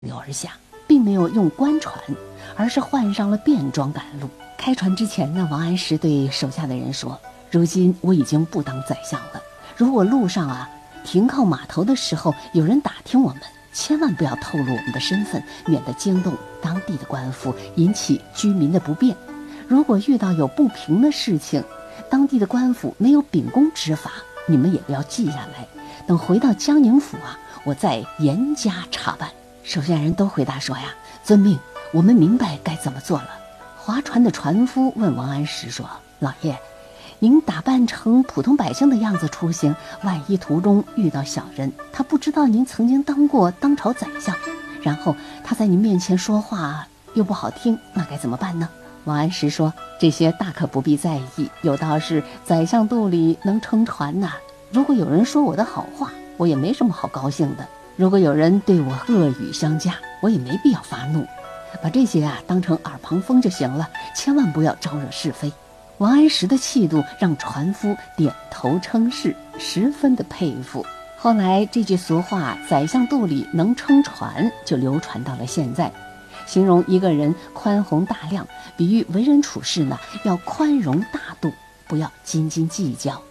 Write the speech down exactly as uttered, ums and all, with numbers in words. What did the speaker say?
流而下，并没有用官船，而是换上了便装赶路。开船之前呢，王安石对手下的人说：“如今我已经不当宰相了，如果路上啊停靠码头的时候有人打听我们，千万不要透露我们的身份，免得惊动当地的官府，引起居民的不便。如果遇到有不平的事情，当地的官府没有秉公执法，你们也不要记下来，等回到江宁府啊，我再严加查办。”手下人都回答说呀：“遵命，我们明白该怎么做了。”划船的船夫问王安石说：“老爷，您打扮成普通百姓的样子出行，万一途中遇到小人，他不知道您曾经当过当朝宰相，然后他在您面前说话又不好听，那该怎么办呢？”王安石说：“这些大可不必在意，有道是宰相肚里能撑船呐、啊。如果有人说我的好话，我也没什么好高兴的；如果有人对我恶语相加，我也没必要发怒。把这些啊当成耳旁风就行了，千万不要招惹是非。”王安石的气度让船夫点头称是，十分的佩服。后来这句俗话“宰相肚里能撑船”就流传到了现在，形容一个人宽宏大量，比喻为人处事呢要宽容大度，不要斤斤计较。